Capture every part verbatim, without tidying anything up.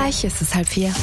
gleich ist es halb vier.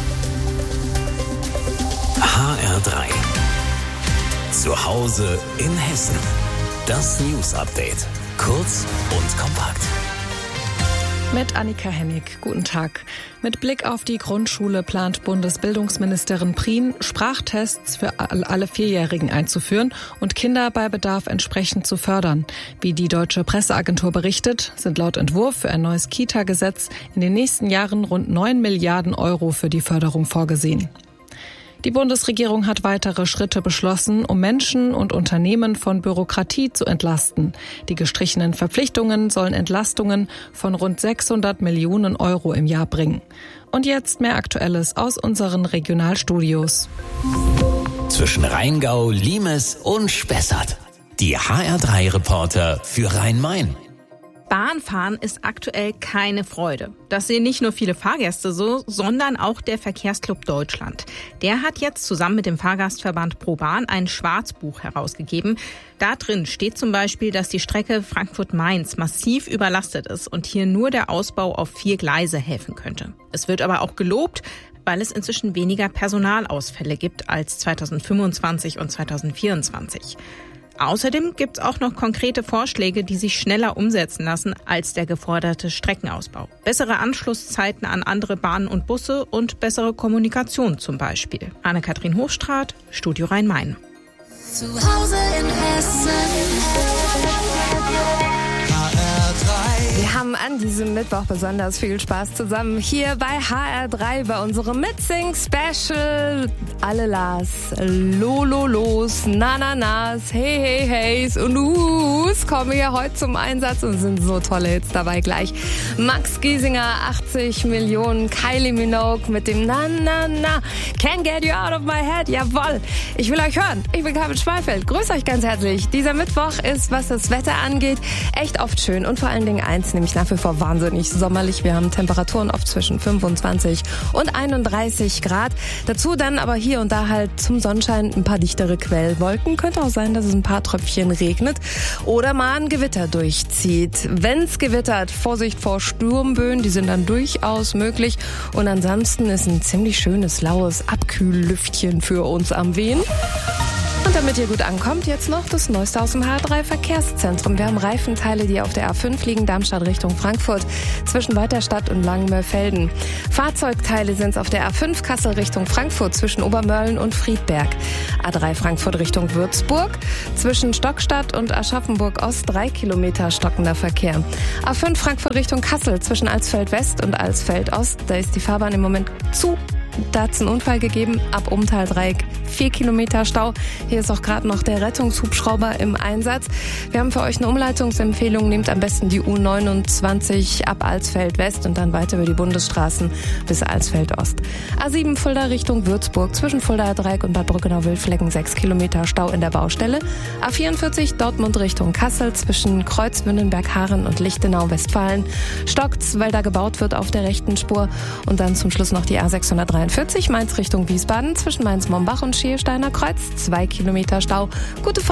H R drei. Zu Hause in Hessen. Das News Update. Kurz und kompakt. Mit Annika Hennig. Guten Tag. Mit Blick auf die Grundschule plant Bundesbildungsministerin Prien, Sprachtests für alle Vierjährigen einzuführen und Kinder bei Bedarf entsprechend zu fördern. Wie die Deutsche Presseagentur berichtet, sind laut Entwurf für ein neues Kita-Gesetz in den nächsten Jahren rund neun Milliarden Euro für die Förderung vorgesehen. Die Bundesregierung hat weitere Schritte beschlossen, um Menschen und Unternehmen von Bürokratie zu entlasten. Die gestrichenen Verpflichtungen sollen Entlastungen von rund sechshundert Millionen Euro im Jahr bringen. Und jetzt mehr Aktuelles aus unseren Regionalstudios. Zwischen Rheingau, Limes und Spessart. Die H R drei Reporter für Rhein-Main. Bahnfahren ist aktuell keine Freude. Das sehen nicht nur viele Fahrgäste so, sondern auch der Verkehrsclub Deutschland. Der hat jetzt zusammen mit dem Fahrgastverband ProBahn ein Schwarzbuch herausgegeben. Da drin steht zum Beispiel, dass die Strecke Frankfurt-Mainz massiv überlastet ist und hier nur der Ausbau auf vier Gleise helfen könnte. Es wird aber auch gelobt, weil es inzwischen weniger Personalausfälle gibt als zweitausendfünfundzwanzig und zweitausendvierundzwanzig. Außerdem gibt es auch noch konkrete Vorschläge, die sich schneller umsetzen lassen als der geforderte Streckenausbau. Bessere Anschlusszeiten an andere Bahnen und Busse und bessere Kommunikation zum Beispiel. Anne-Kathrin Hochstraat, Studio Rhein-Main. Zu Hause in Hessen. Wir haben an diesem Mittwoch besonders viel Spaß zusammen hier bei H R drei bei unserem Mitsing-Special. Alle Las, Lololos, Nananas, Hey Hey Heys und Uhs kommen hier heute zum Einsatz und sind so tolle Hits dabei gleich. Max Giesinger, achtzig Millionen, Kylie Minogue mit dem Na Na Na, Can't Get You Out of My Head, jawoll. Ich will euch hören, ich bin Carmen Schmeifeld, grüß euch ganz herzlich. Dieser Mittwoch ist, was das Wetter angeht, echt oft schön und vor allen Dingen eins, nämlich nach wie vor wahnsinnig sommerlich. Wir haben Temperaturen oft zwischen fünfundzwanzig und einunddreißig Grad. Dazu dann aber hier und da halt zum Sonnenschein ein paar dichtere Quellwolken. Könnte auch sein, dass es ein paar Tröpfchen regnet oder mal ein Gewitter durchzieht. Wenn's gewittert, Vorsicht vor Sturmböen, die sind dann durchaus möglich. Und ansonsten ist ein ziemlich schönes, laues Abkühllüftchen für uns am Wehen. Und damit ihr gut ankommt, jetzt noch das Neueste aus dem H R drei Verkehrszentrum. Wir haben Reifenteile, die auf der A fünf liegen, Darmstadt Richtung Frankfurt, zwischen Weiterstadt und Langenmörfelden. Fahrzeugteile sind es auf der A fünf Kassel Richtung Frankfurt, zwischen Obermörlen und Friedberg. A drei Frankfurt Richtung Würzburg, zwischen Stockstadt und Aschaffenburg Ost, drei Kilometer stockender Verkehr. A fünf Frankfurt Richtung Kassel, zwischen Alsfeld West und Alsfeld Ost, da ist die Fahrbahn im Moment zu. Da hat es einen Unfall gegeben, ab Umtaldreieck vier Kilometer Stau. Hier ist auch gerade noch der Rettungshubschrauber im Einsatz. Wir haben für euch eine Umleitungsempfehlung. Nehmt am besten die U neunundzwanzig ab Alsfeld West und dann weiter über die Bundesstraßen bis Alsfeld Ost. A sieben Fulda Richtung Würzburg, zwischen Fuldaer Dreieck und Bad Brückenau-Wildflecken sechs Kilometer Stau in der Baustelle. A vierundvierzig Dortmund Richtung Kassel, zwischen Kreuz-Wünnenberg-Haaren und Lichtenau-Westfalen. Stockt's, weil da gebaut wird auf der rechten Spur. Und dann zum Schluss noch die A sechshundertdreiundvierzig Mainz Richtung Wiesbaden, zwischen Mainz-Mombach und Schiersteiner Kreuz, zwei Kilometer Stau. Gute